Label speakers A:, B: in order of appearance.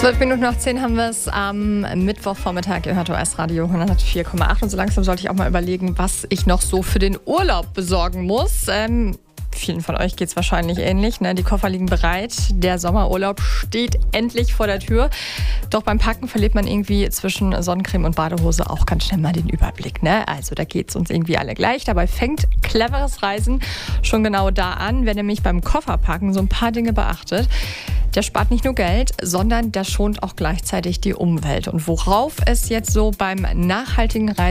A: 12 Minuten nach 10 haben wir es am Mittwochvormittag. Ihr hört OS Radio 104,8 und so langsam sollte ich auch mal überlegen, was ich noch so für den Urlaub besorgen muss. Vielen von euch geht es wahrscheinlich ähnlich. Ne? Die Koffer liegen bereit. Der Sommerurlaub steht endlich vor der Tür. Doch beim Packen verliert man irgendwie zwischen Sonnencreme und Badehose auch ganz schnell mal den Überblick. Ne? Also da geht es uns irgendwie alle gleich. Dabei fängt cleveres Reisen schon genau da an. Wer nämlich beim Kofferpacken so ein paar Dinge beachtet, der spart nicht nur Geld, sondern der schont auch gleichzeitig die Umwelt. Und worauf es jetzt so beim nachhaltigen Reisen